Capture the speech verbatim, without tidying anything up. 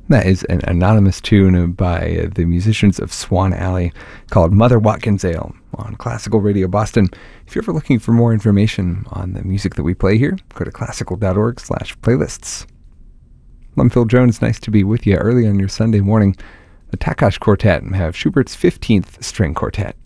That is an anonymous tune by uh, the musicians of Swan Alley called Mother Watkins Ale on Classical Radio Boston. If you're ever looking for more information on the music that we play here, go to classical.org slash playlists. I'm Phil Jones. Nice to be with you early on your Sunday morning. The Takács Quartet have Schubert's fifteenth String Quartet.